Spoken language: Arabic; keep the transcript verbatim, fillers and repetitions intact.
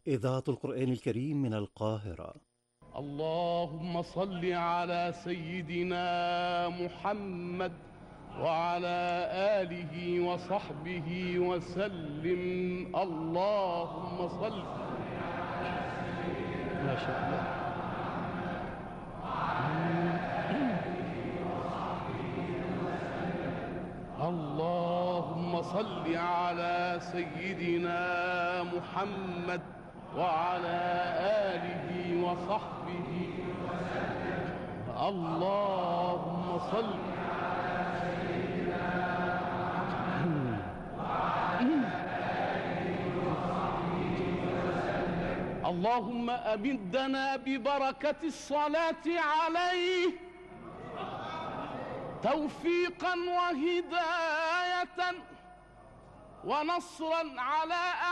إذاعة القرآن الكريم من القاهرة. اللهم صل على سيدنا محمد وعلى آله وصحبه وسلم. اللهم صل. ما شاء الله. اللهم صل على سيدنا محمد وعلى آله وصحبه وسلم. اللهم صل على سيدنا محمد وعلى آله وصحبه وسلم. اللهم أمدنا ببركة الصلاة عليه توفيقا وهداية ونصرا على